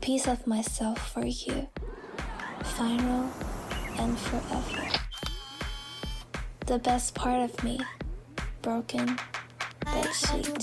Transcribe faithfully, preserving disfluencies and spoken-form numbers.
piece of myself for you, final and forever. The best part of me, broken bedsheet.